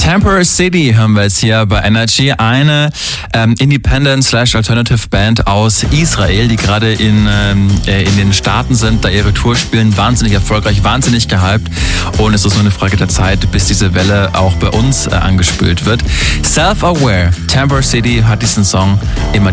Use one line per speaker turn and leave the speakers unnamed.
Temporary City hören wir jetzt hier bei Energy. Eine Independent/Alternative Band aus Israel, die gerade in den Staaten sind, da ihre Tour spielen. Wahnsinnig erfolgreich, wahnsinnig gehypt. Und es ist nur eine Frage der Zeit, bis diese Welle auch bei uns angespült wird. Self-Aware, Temporary City hat diesen Song immer